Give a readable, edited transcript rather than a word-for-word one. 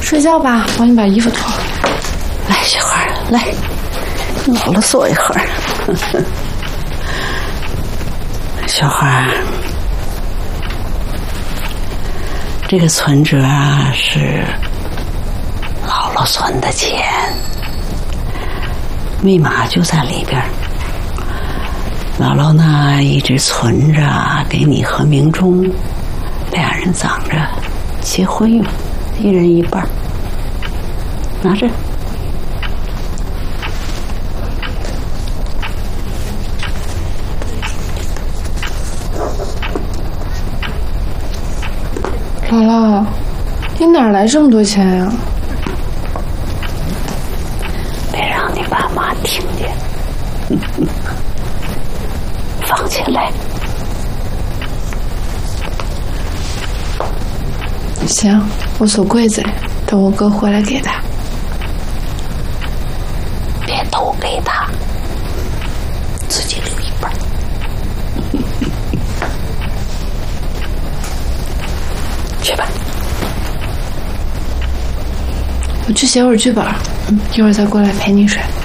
睡觉吧，帮你把衣服脱了。 来，小孩来，姥姥坐一会儿。小花，这个存折啊是姥姥存的钱，密码就在里边。姥姥呢一直存着给你和明忠俩人攒着结婚用，一人一半。拿着。 姥姥，你哪来这么多钱呀？ 别让你爸妈听见。放起来。 行，我锁柜子里，等我哥回来给他。 别都给他，自己留一半。去吧。 我去写会儿剧本，一会儿再过来陪你睡。